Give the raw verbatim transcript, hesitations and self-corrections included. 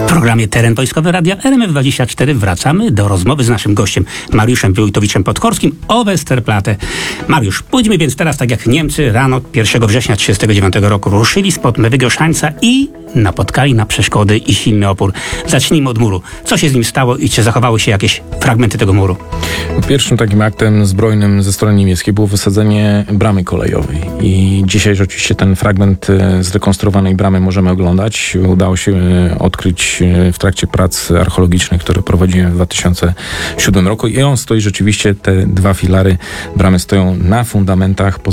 programie Teren Wojskowy Radia R M F dwadzieścia cztery wracamy do rozmowy z naszym gościem Mariuszem Wojtowiczem-Podkorskim o Westerplatte. Mariusz, pójdźmy więc teraz tak jak Niemcy rano pierwszego września tysiąc dziewięćset trzydziestego dziewiątego roku ruszyli spod Mewygo-Szańca i napotkali na przeszkody i silny opór. Zacznijmy od muru. Co się z nim stało i czy zachowały się jakieś fragmenty tego muru? Pierwszym takim aktem zbrojnym ze strony niemieckiej było wysadzenie bramy kolejowej. I dzisiaj oczywiście ten fragment zrekonstruowanej bramy możemy oglądać. Udało się odkryć w trakcie prac archeologicznych, które prowadziłem w dwa tysiące siódmym roku. I on stoi rzeczywiście, te dwa filary bramy stoją na fundamentach